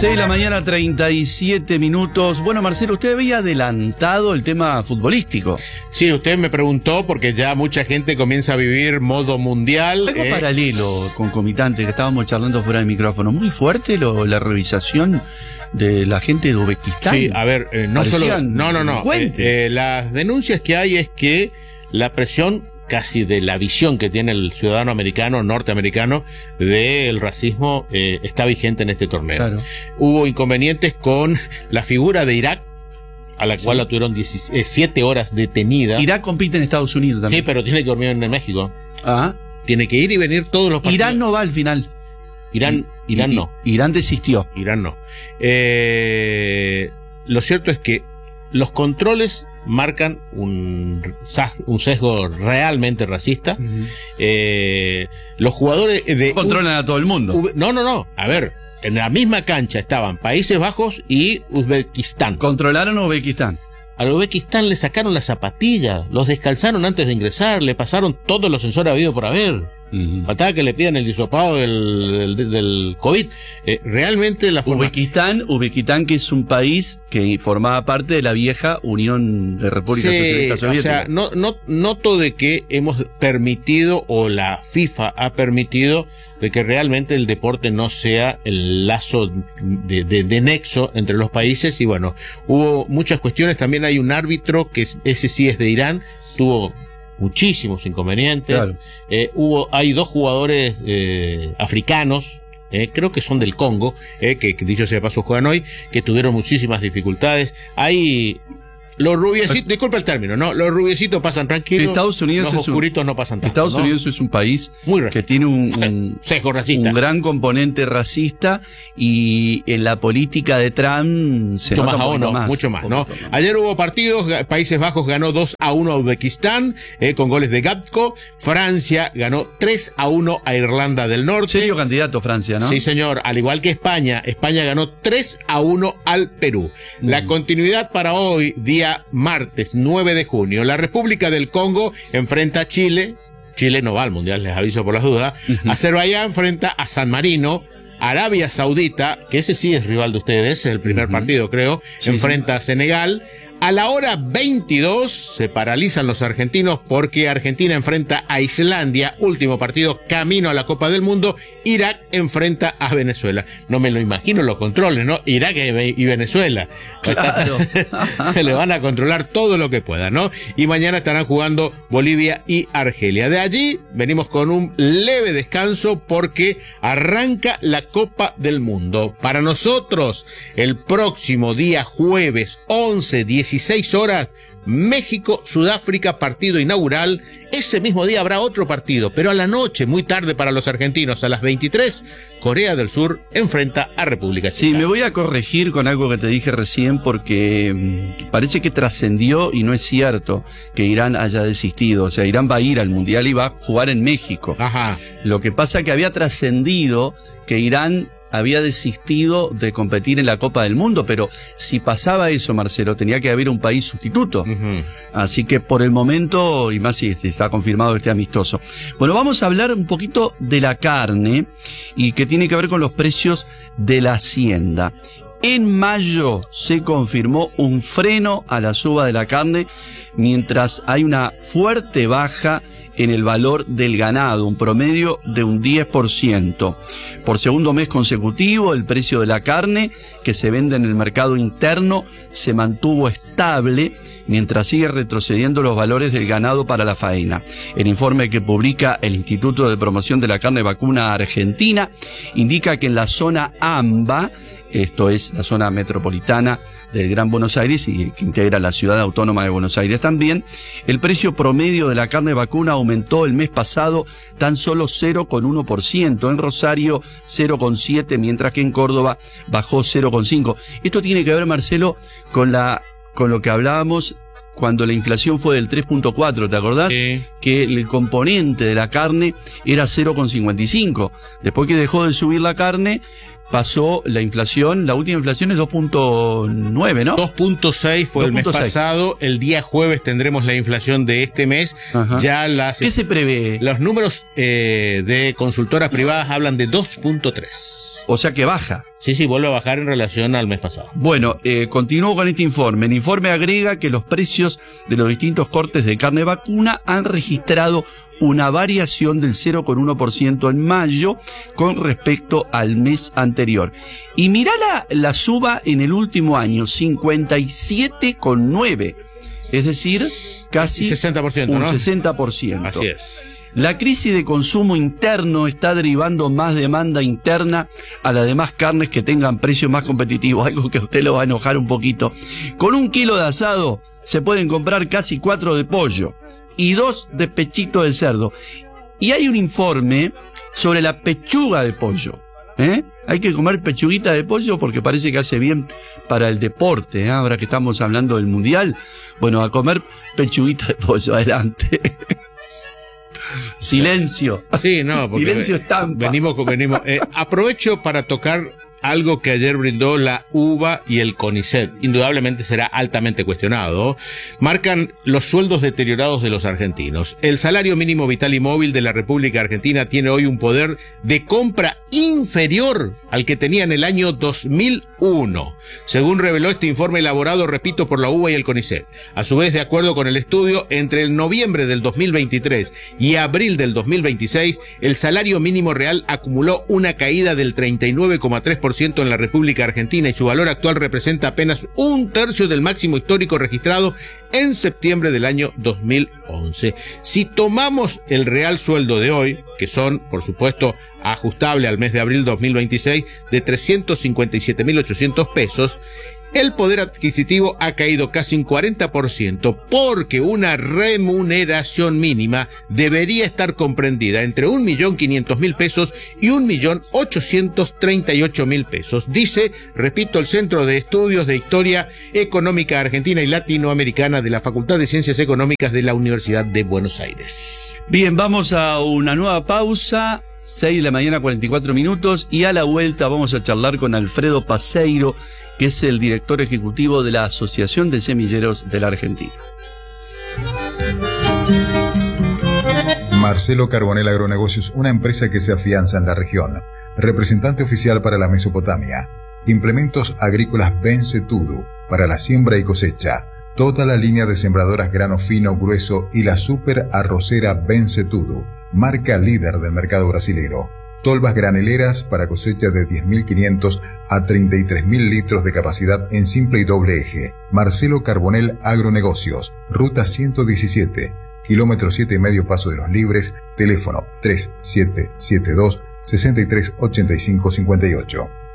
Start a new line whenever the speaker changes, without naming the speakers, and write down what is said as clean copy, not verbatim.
6 de la mañana, 37 minutos. Bueno, Marcelo, usted había adelantado el tema futbolístico.
Sí, usted me preguntó porque ya mucha gente comienza a vivir modo mundial.
Algo paralelo, concomitante, que estábamos charlando fuera del micrófono. Muy fuerte la revisación de la gente de Uzbekistán.
Sí, a ver, no solo... No. Las denuncias que hay es que la presión casi de la visión que tiene el ciudadano americano, norteamericano, del racismo está vigente en este torneo. Claro. Hubo inconvenientes con la figura de Irak, a la cual la tuvieron 7 horas detenida.
Irak compite en Estados Unidos también.
Sí, pero tiene que dormir en México.
Ah.
Tiene que ir y venir todos los partidos.
Irán no va al final.
Irán no.
Irán desistió.
Irán no. Lo cierto es que los controles marcan un sesgo realmente racista. Los jugadores de...
Controlan a todo el mundo.
No. A ver, en la misma cancha estaban Países Bajos y Uzbekistán.
¿Controlaron a Uzbekistán?
A Uzbekistán le sacaron las zapatillas, los descalzaron antes de ingresar, le pasaron todos los sensores habidos por haber. Faltaba que le pidan el disopado del COVID. Realmente la forma... Uzbekistán,
que es un país que formaba parte de la vieja Unión de Repúblicas Socialistas Soviéticas.
O sea, noto de que hemos permitido, o la FIFA ha permitido, de que realmente el deporte no sea el lazo de nexo entre los países. Y bueno, hubo muchas cuestiones. También hay un árbitro que ese sí es de Irán, tuvo muchísimos inconvenientes. Claro. Hay 2 jugadores africanos, creo que son del Congo, que dicho sea de paso juegan hoy, que tuvieron muchísimas dificultades. Hay los rubiecitos, disculpa el término, ¿no? Los rubiecitos pasan tranquilos.
Estados Unidos
los oscuritos no pasan tanto.
Estados Unidos es un país que tiene un gran componente racista, y en la política de Trump se nota
mucho más, ¿no? Ayer hubo partidos. Países Bajos ganó 2-1 a Uzbekistán, con goles de Gatko. Francia ganó 3-1 a Irlanda del Norte.
Serio candidato Francia, ¿no?
Sí, señor. Al igual que España ganó 3-1 al Perú. La continuidad para hoy, día martes 9 de junio, la República del Congo enfrenta a Chile. Chile no va al Mundial, les aviso por las dudas. Azerbaiyán enfrenta a San Marino. Arabia Saudita, que ese sí es rival de ustedes, el primer partido creo, enfrenta a Senegal. A la hora 22 se paralizan los argentinos porque Argentina enfrenta a Islandia, último partido camino a la Copa del Mundo. Irak enfrenta a Venezuela. No me lo imagino los controles, ¿no? Irak y Venezuela.
Claro.
Le van a controlar todo lo que puedan, ¿no? Y mañana estarán jugando Bolivia y Argelia. De allí venimos con un leve descanso porque arranca la Copa del Mundo. Para nosotros, el próximo día jueves 16 horas, México, Sudáfrica, partido inaugural. Ese mismo día habrá otro partido, pero a la noche, muy tarde para los argentinos, a las 23, Corea del Sur enfrenta a República Checa.
Sí, me voy a corregir con algo que te dije recién, porque parece que trascendió y no es cierto que Irán haya desistido. O sea, Irán va a ir al Mundial y va a jugar en México.
Ajá.
Lo que pasa es que había trascendido que Irán había desistido de competir en la Copa del Mundo, pero si pasaba eso, Marcelo, tenía que haber un país sustituto. Así que por el momento, y más si está confirmado este amistoso. Bueno, vamos a hablar un poquito de la carne, y que tiene que ver con los precios de la hacienda. En mayo se confirmó un freno a la suba de la carne, mientras hay una fuerte baja en el valor del ganado, un promedio de un 10%. Por segundo mes consecutivo, el precio de la carne que se vende en el mercado interno se mantuvo estable, mientras sigue retrocediendo los valores del ganado para la faena. El informe que publica el Instituto de Promoción de la Carne Vacuna Argentina indica que en la zona AMBA, esto es la zona metropolitana del Gran Buenos Aires y que integra la ciudad autónoma de Buenos Aires también, el precio promedio de la carne vacuna aumentó el mes pasado tan solo 0,1%, en Rosario 0,7%, mientras que en Córdoba bajó 0,5%. Esto tiene que ver, Marcelo, con lo que hablábamos cuando la inflación fue del 3,4%, ¿te acordás?
Sí.
Que el componente de la carne era 0,55%. Después que dejó de subir la carne, pasó la inflación, la última inflación es 2,9, ¿no?
2,6 fue el mes pasado. El día jueves tendremos la inflación de este mes. Ya
¿Qué se prevé?
Los números de consultoras privadas hablan de 2,3.
O sea que baja.
Sí, vuelve a bajar en relación al mes pasado.
Bueno, continúo con este informe. El informe agrega que los precios de los distintos cortes de carne vacuna han registrado una variación del 0,1% en mayo con respecto al mes anterior. Y mirá la suba en el último año, 57,9%. Es decir, casi
60%,
un
¿no?
60%.
Así es.
La crisis de consumo interno está derivando más demanda interna a las demás carnes que tengan precios más competitivos, algo que a usted lo va a enojar un poquito. Con 1 kilo de asado se pueden comprar casi 4 de pollo y 2 de pechito de cerdo. Y hay un informe sobre la pechuga de pollo. Hay que comer pechuguita de pollo porque parece que hace bien para el deporte, ahora que estamos hablando del mundial. Bueno, a comer pechuguita de pollo, adelante. Silencio.
Sí, no, porque
silencio estampa.
Venimos. Aprovecho para tocar algo que ayer brindó la UBA y el CONICET. Indudablemente será altamente cuestionado. Marcan los sueldos deteriorados de los argentinos. El salario mínimo vital y móvil de la República Argentina tiene hoy un poder de compra inferior al que tenía en el año 2001, según reveló este informe elaborado, repito, por la UBA y el CONICET. A su vez, de acuerdo con el estudio, entre el noviembre del 2023 y abril del 2026, el salario mínimo real acumuló una caída del 39,3% en la República Argentina y su valor actual representa apenas 1/3 del máximo histórico registrado en septiembre del año 2011. Si tomamos el real sueldo de hoy, que son, por supuesto, ajustable al mes de abril 2026, de 357.800 pesos, el poder adquisitivo ha caído casi un 40% porque una remuneración mínima debería estar comprendida entre 1.500.000 pesos y 1.838.000 pesos. Dice, repito, el Centro de Estudios de Historia Económica Argentina y Latinoamericana de la Facultad de Ciencias Económicas de la Universidad de Buenos Aires.
Bien, vamos a una nueva pausa. 6 de la mañana, 44 minutos, y a la vuelta vamos a charlar con Alfredo Paseiro, que es el director ejecutivo de la Asociación de Semilleros de la Argentina.
Marcelo Carbonell Agronegocios, una empresa que se afianza en la región. Representante oficial para la Mesopotamia. Implementos agrícolas Bencetudo para la siembra y cosecha. Toda la línea de sembradoras grano fino, grueso y la super arrocera Bencetudo, marca líder del mercado brasilero. Tolvas graneleras para cosecha de 10.500 a 33.000 litros de capacidad en simple y doble eje. Marcelo Carbonell Agronegocios, ruta 117, kilómetro 7,5 Paso de los Libres, teléfono 3772 638558.